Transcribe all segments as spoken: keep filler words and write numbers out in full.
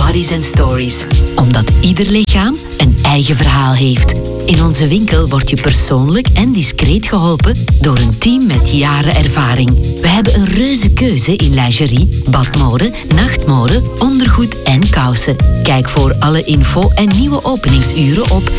Bodies and Stories. Omdat ieder lichaam een eigen verhaal heeft. In onze winkel word je persoonlijk en discreet geholpen door een team met jaren ervaring. We hebben een reuze keuze in lingerie, badmode, nachtmode, ondergoed en kousen. Kijk voor alle info en nieuwe openingsuren op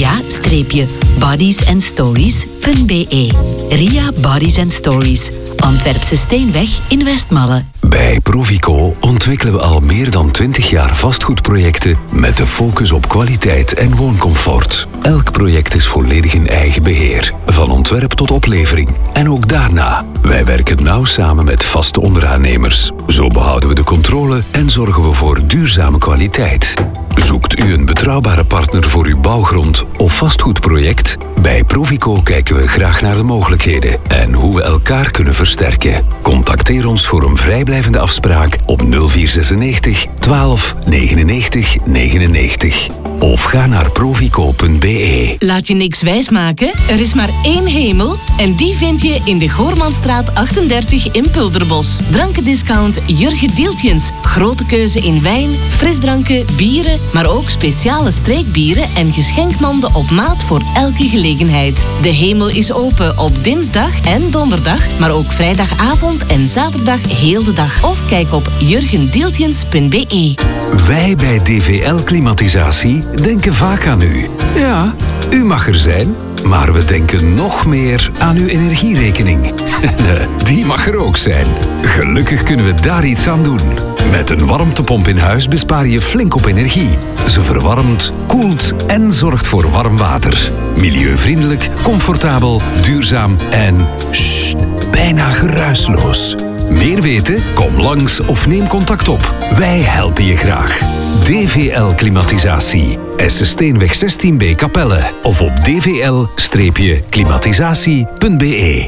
ria bodies and stories punt b e. Ria Bodies and Stories. Antwerpse Steenweg in Westmalle. Bij Provico ontwikkelen we al meer dan twintig jaar vastgoedprojecten met de focus op kwaliteit en wooncomfort. Elk project is volledig in eigen beheer, van ontwerp tot oplevering. En ook daarna. Wij werken nauw samen met vaste onderaannemers. Zo behouden we de controle en zorgen we voor duurzame kwaliteit. Zoekt u een betrouwbare partner voor uw bouwgrond of vastgoedproject? Bij Provico kijken we graag naar de mogelijkheden en hoe we elkaar kunnen versterken. Contacteer ons voor een vrijblijvende afspraak op nul vier zesennegentig twaalf negenennegentig negenennegentig. Of ga naar provico punt b e. Laat je niks wijsmaken, er is maar één hemel en die vind je in de Goormanstraat achtendertig in Pulderbos. Drankendiscount Jurgen Dieltjens. Grote keuze in wijn, frisdranken, bieren, maar ook speciale streekbieren en geschenkmanden op maat voor elke gelegenheid. De hemel is open op dinsdag en donderdag, maar ook vrijdagavond en zaterdag heel de dag. Of kijk op jurgen dieltjens punt b e. Wij bij D V L Klimatisatie denken vaak aan u. Ja, u mag er zijn, maar we denken nog meer aan uw energierekening. Die mag er ook zijn. Gelukkig kunnen we daar iets aan doen. Met een warmtepomp in huis bespaar je flink op energie. Ze verwarmt, koelt en zorgt voor warm water. Milieuvriendelijk, comfortabel, duurzaam en sst, bijna geruisloos. Meer weten? Kom langs of neem contact op. Wij helpen je graag. D V L Klimatisatie. Esse Steenweg zestien B Capelle. Of op d v l klimatisatie punt b e.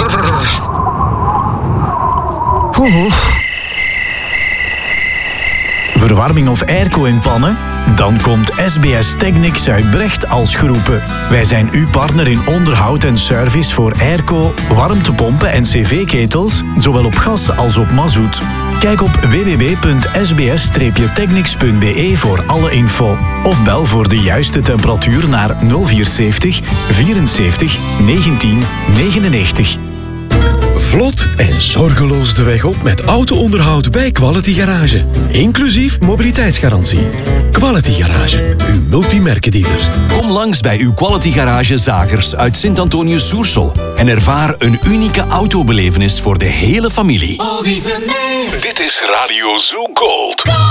Verwarming of airco in pannen? Dan komt S B S Technics uit Brecht als geroepen. Wij zijn uw partner in onderhoud en service voor airco, warmtepompen en cv-ketels, zowel op gas als op mazout. Kijk op w w w punt s b s technics punt b e voor alle info. Of bel voor de juiste temperatuur naar nul vier zeventig vierenzeventig negentien negenennegentig. Vlot en zorgeloos de weg op met auto-onderhoud bij Quality Garage. Inclusief mobiliteitsgarantie. Quality Garage, uw multimerkendealer. Kom langs bij uw Quality Garage Zagers uit Sint-Antonius-Soersel en ervaar een unieke autobelevenis voor de hele familie. Dit is Radio Zoo Gold.